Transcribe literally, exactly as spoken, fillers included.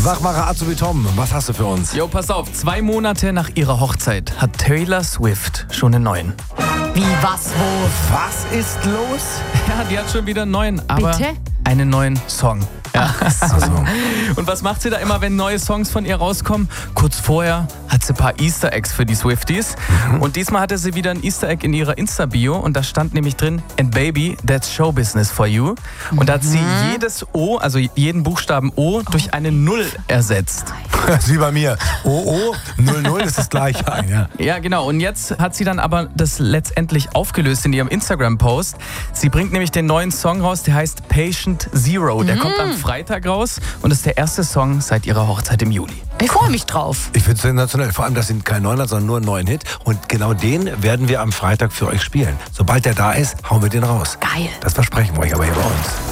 Wachmacher Azubi Tom, was hast du für uns? Jo, pass auf, zwei Monate nach ihrer Hochzeit hat Taylor Swift schon einen neuen. Wie, was, wo? Was ist los? Ja, die hat schon wieder einen neuen, aber Bitte? einen neuen Song. Ja. Also, Und was macht sie da immer, wenn neue Songs von ihr rauskommen? Kurz vorher hat sie ein paar Easter Eggs für die Swifties. Mhm. Und diesmal hatte sie wieder ein Easter Egg in ihrer Insta-Bio. Und da stand nämlich drin, and baby, that's show business for you. Und da hat sie jedes O, also jeden Buchstaben O, durch eine Null ersetzt. wie bei mir. Oh, oh, null null ist das gleiche. Ja. Ja, genau. Und jetzt hat sie dann aber das letztendlich aufgelöst in ihrem Instagram-Post. Sie bringt nämlich den neuen Song raus, der heißt Patient Zero. Der kommt am Freitag raus und ist der erste Song seit ihrer Hochzeit im Juli. Ich freue mich drauf. Ich finde es sensationell. Vor allem, das sind kein Neuner, sondern nur ein neuen Hit. Und genau den werden wir am Freitag für euch spielen. Sobald der da ist, hauen wir den raus. Geil. Das versprechen wir euch aber hier bei uns.